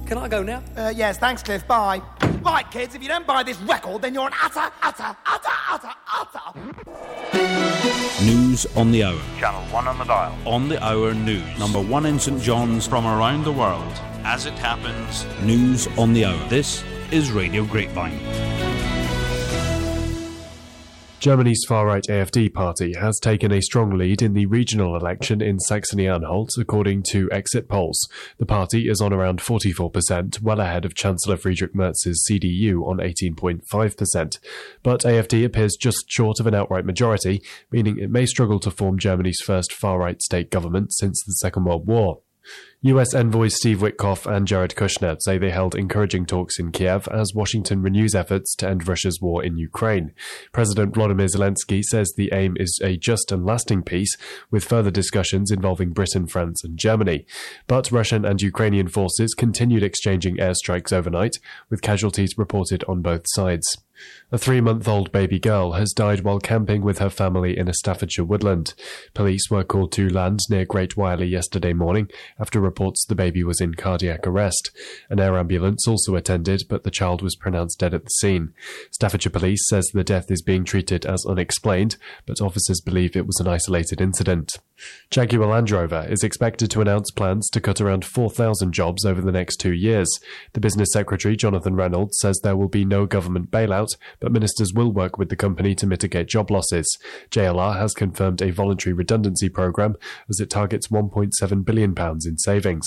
Can I go now? Yes, thanks, Cliff. Bye. Right, kids, if you don't buy this record, then you're an utter. News on the hour. Channel 1 on the dial. On the hour news. Number 1 in St John's From around the world. as it happens. News on the hour. This is Radio Grapevine. Germany's far-right AfD party has taken a strong lead in the regional election in Saxony-Anhalt, according to exit polls. The party is on around 44%, well ahead of Chancellor Friedrich Merz's CDU on 18.5%. But AfD appears just short of an outright majority, meaning it may struggle to form Germany's first far-right state government since the Second World War. US envoys Steve Witkoff and Jared Kushner say they held encouraging talks in Kiev as Washington renews efforts to end Russia's war in Ukraine. President Volodymyr Zelensky says the aim is a just and lasting peace, with further discussions involving Britain, France and Germany. But Russian and Ukrainian forces continued exchanging airstrikes overnight, with casualties reported on both sides. A 3-month-old baby girl has died while camping with her family in a Staffordshire woodland. Police were called to land near Great Wyley yesterday morning after reports the baby was in cardiac arrest. An air ambulance also attended, but the child was pronounced dead at the scene. Staffordshire Police says the death is being treated as unexplained, but officers believe it was an isolated incident. Jaguar Land Rover is expected to announce plans to cut around 4,000 jobs over the next 2 years. The Business Secretary, Jonathan Reynolds, says there will be no government bailout, but ministers will work with the company to mitigate job losses. JLR has confirmed a voluntary redundancy programme as it targets £1.7 billion in savings.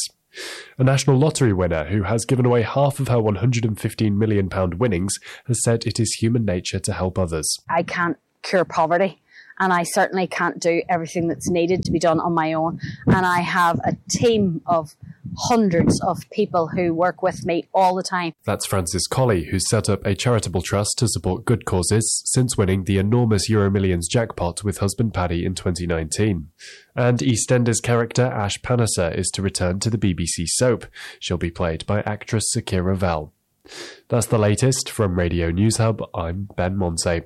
A National Lottery winner who has given away half of her £115 million winnings has said it is human nature to help others. I can't cure poverty, and I certainly can't do everything that's needed to be done on my own. And I have a team of hundreds of people who work with me all the time. That's Frances Colley, who's set up a charitable trust to support good causes since winning the enormous Euromillions jackpot with husband Paddy in 2019. And EastEnders character Ash Panasser is to return to the BBC soap. She'll be played by actress Sakira Vell. That's the latest from Radio News Hub. I'm Ben Monsey.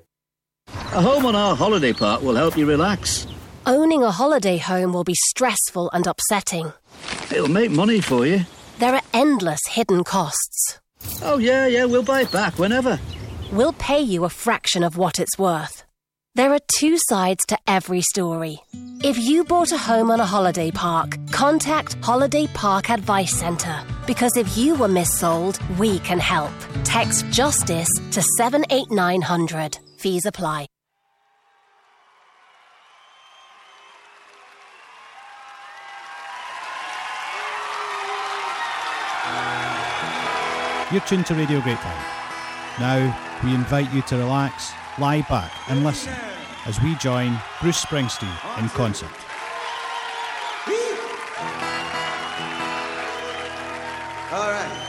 A home on our holiday park will help you relax. Owning a holiday home will be stressful and upsetting. It'll make money for you. There are endless hidden costs. Oh, yeah, we'll buy it back whenever. We'll pay you a fraction of what it's worth. There are two sides to every story. If you bought a home on a holiday park, contact Holiday Park Advice Centre. Because if you were missold, we can help. Text JUSTICE to 78900. Fees apply. You're tuned to Radio Grapevine. Now, we invite you to relax, lie back and listen as we join Bruce Springsteen in concert. All right.